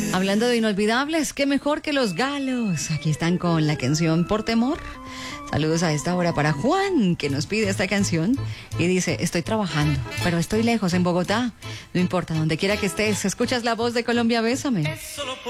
Hablando de inolvidables, qué mejor que los galos. Aquí están con la canción Por Temor. Saludos a esta hora para Juan, que nos pide esta canción y dice: estoy trabajando, pero estoy lejos en Bogotá. No importa, donde quiera que estés, escuchas la voz de Colombia, bésame.